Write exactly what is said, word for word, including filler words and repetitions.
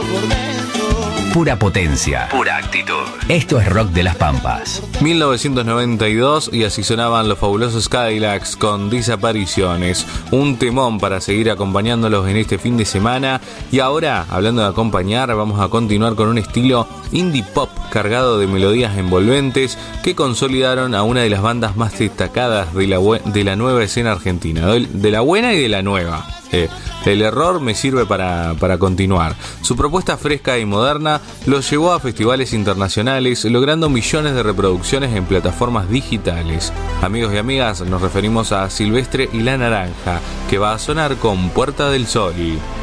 Pura potencia, pura actitud. Esto es Rock de las Pampas. mil novecientos noventa y dos y así sonaban los fabulosos Cadillacs con Desapariciones. Un temón para seguir acompañándolos en este fin de semana. Y ahora, hablando de acompañar, vamos a continuar con un estilo indie pop cargado de melodías envolventes que consolidaron a una de las bandas más destacadas de la, de la nueva escena argentina. De la buena y de la nueva. Eh, el error me sirve para, para continuar. Su propuesta fresca y moderna los llevó a festivales internacionales, logrando millones de reproducciones en plataformas digitales. Amigos y amigas, nos referimos a Silvestre y la Naranja, que va a sonar con Puerta del Sol.